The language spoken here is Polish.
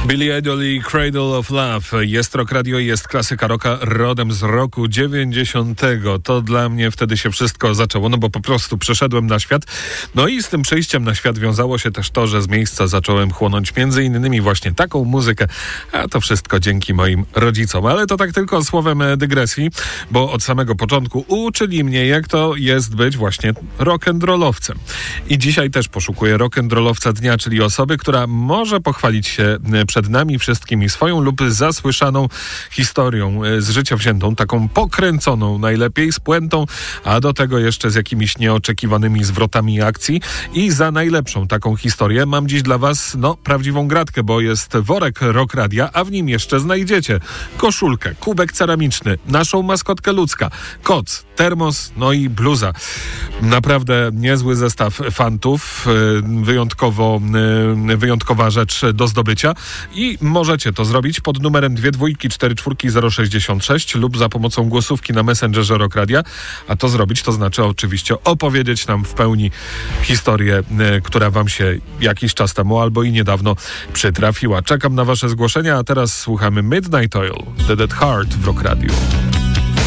Billy Idol i Cradle of Love. Jest Rock Radio, jest klasyka rocka rodem z roku 90. To dla mnie wtedy się wszystko zaczęło, no bo po prostu przeszedłem na świat. No i z tym przejściem na świat wiązało się też to, że z miejsca zacząłem chłonąć między innymi właśnie taką muzykę, a to wszystko dzięki moim rodzicom. Ale to tak tylko słowem dygresji, bo od samego początku uczyli mnie, jak to jest być właśnie rock'n'rollowcem. I dzisiaj też poszukuję rock'n'rollowca dnia, czyli osoby, która może pochwalić się przed nami wszystkimi swoją lub zasłyszaną historią z życia wziętą, taką pokręconą najlepiej, z puentą, a do tego jeszcze z jakimiś nieoczekiwanymi zwrotami akcji. I za najlepszą taką historię mam dziś dla was, prawdziwą gratkę, bo jest worek Rock Radia, a w nim jeszcze znajdziecie koszulkę, kubek ceramiczny, naszą maskotkę ludzka, koc, termos, i bluza. Naprawdę niezły zestaw fantów, wyjątkowa rzecz do zdobycia i możecie to zrobić pod numerem 2244066 lub za pomocą głosówki na Messengerze Rock Radia, a to zrobić to znaczy oczywiście opowiedzieć nam w pełni historię, która wam się jakiś czas temu albo i niedawno przytrafiła. Czekam na wasze zgłoszenia, a teraz słuchamy Midnight Oil, The Dead Heart w Rock Radio.